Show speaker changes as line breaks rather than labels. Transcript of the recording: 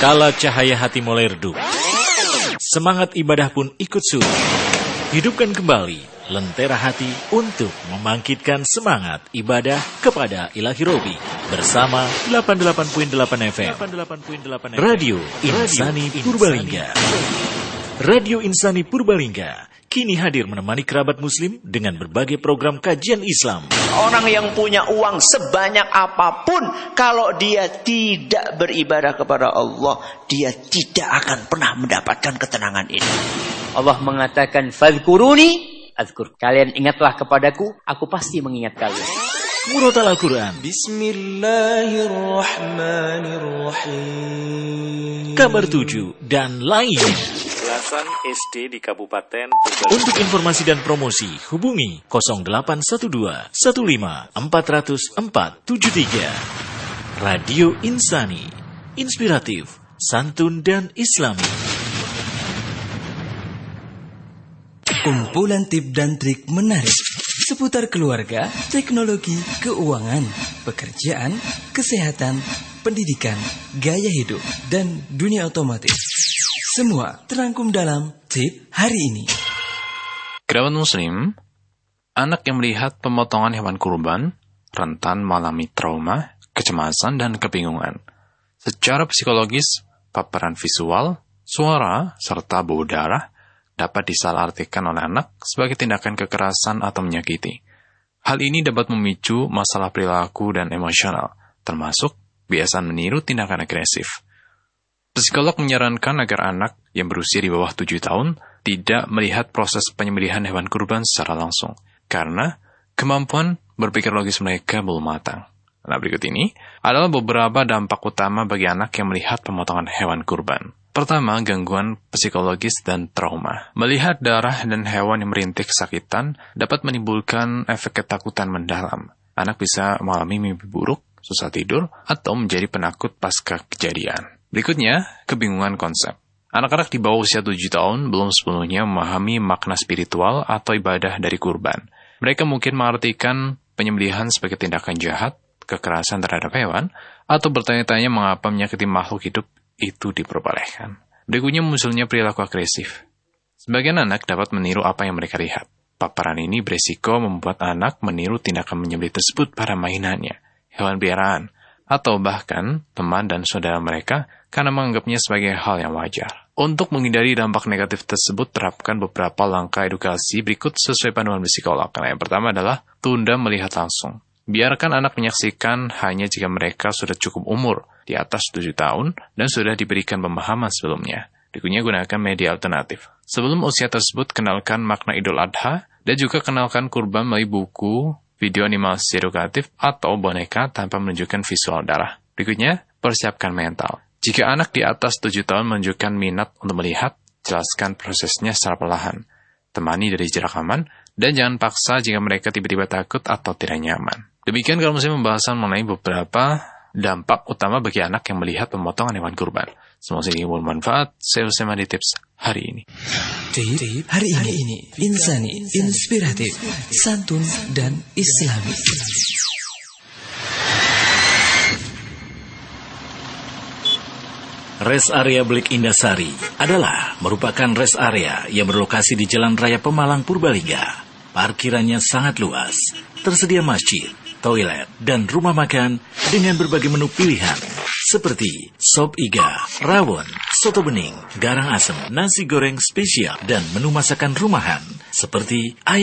Kala cahaya hati mulai redup, semangat ibadah pun ikut surut. Hidupkan kembali lentera hati untuk membangkitkan semangat ibadah kepada Ilahi Robi bersama 88.8 FM Radio Insani Purbalingga. Radio Insani Purbalingga kini hadir menemani kerabat muslim dengan berbagai program kajian Islam.
Orang yang punya uang sebanyak apapun, kalau dia tidak beribadah kepada Allah, dia tidak akan pernah mendapatkan ketenangan ini.
Allah mengatakan, "Fadhkuruni adzkur." Kalian ingatlah kepadaku, aku pasti mengingat kalian.
Murotal Al-Quran,
Bismillahirrahmanirrahim,
Kabar 7 dan lainnya.
Belasan SD di Kabupaten
Untuk informasi dan promosi hubungi 0812 15 400 473. Radio Insani, inspiratif, santun dan islami.
kumpulan tip dan trik menarik seputar keluarga, teknologi, keuangan, pekerjaan, kesehatan, pendidikan, gaya hidup, dan dunia otomotif. Semua terangkum dalam tip hari ini.
Kerabat muslim, anak yang melihat pemotongan hewan kurban rentan mengalami trauma, kecemasan, dan kebingungan. Secara psikologis, paparan visual, suara, serta bau darah dapat disalahartikan oleh anak sebagai tindakan kekerasan atau menyakiti. Hal ini dapat memicu masalah perilaku dan emosional, termasuk kebiasaan meniru tindakan agresif. Psikolog menyarankan agar anak yang berusia di bawah 7 tahun tidak melihat proses penyembelihan hewan kurban secara langsung, karena kemampuan berpikir logis mereka belum matang. Nah, berikut ini adalah beberapa dampak utama bagi anak yang melihat pemotongan hewan kurban. Pertama, gangguan psikologis dan trauma. Melihat darah dan hewan yang merintih kesakitan dapat menimbulkan efek ketakutan mendalam. Anak bisa mengalami mimpi buruk, susah tidur, atau menjadi penakut pasca kejadian. Berikutnya, kebingungan konsep. Anak-anak di bawah usia 7 tahun belum sepenuhnya memahami makna spiritual atau ibadah dari kurban. Mereka mungkin mengartikan penyembelihan sebagai tindakan jahat, kekerasan terhadap hewan, atau bertanya-tanya mengapa menyakiti makhluk hidup itu diperbolehkan. Berikutnya munculnya perilaku agresif. Sebagian anak dapat meniru apa yang mereka lihat. Paparan ini beresiko membuat anak meniru tindakan menyembelih tersebut pada mainannya, hewan peliharaan, atau bahkan teman dan saudara mereka karena menganggapnya sebagai hal yang wajar. Untuk menghindari dampak negatif tersebut, terapkan beberapa langkah edukasi berikut sesuai panduan psikolog. Nah, yang pertama adalah tunda melihat langsung. Biarkan anak menyaksikan hanya jika mereka sudah cukup umur, di atas 7 tahun, dan sudah diberikan pemahaman sebelumnya. Berikutnya, gunakan media alternatif. Sebelum usia tersebut, kenalkan makna Idul Adha, dan juga kenalkan kurban melalui buku, video animasi edukatif, atau boneka tanpa menunjukkan visual darah. Berikutnya, persiapkan mental. Jika anak di atas 7 tahun menunjukkan minat untuk melihat, jelaskan prosesnya secara perlahan. Temani dari jarak aman, dan jangan paksa jika mereka tiba-tiba takut atau tidak nyaman. Demikian kalau saya pembahasan mengenai beberapa dampak utama bagi anak yang melihat pemotongan hewan kurban. Semoga ini bermanfaat. Saya Usama di tips hari ini.
Tip hari ini insani, inspiratif, santun, dan islami.
Rest area Blik Indasari adalah merupakan rest area yang berlokasi di Jalan Raya Pemalang, Purbalingga. Parkirannya sangat luas, tersedia masjid, toilet, dan rumah makan dengan berbagai menu pilihan seperti sop iga, rawon, soto bening, garang asem, nasi goreng spesial, dan menu masakan rumahan seperti ayam